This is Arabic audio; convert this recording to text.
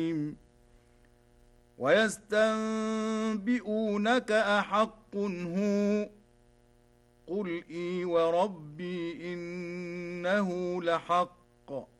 ويستنبئونك أحق هو قل إي وربي إنه لحق